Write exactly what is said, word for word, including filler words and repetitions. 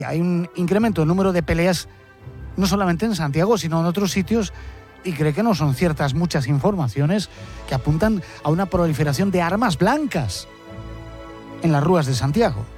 Hay un incremento del número de peleas, no solamente en Santiago, sino en otros sitios, y cree que no son ciertas muchas informaciones que apuntan a una proliferación de armas blancas en las ruas de Santiago.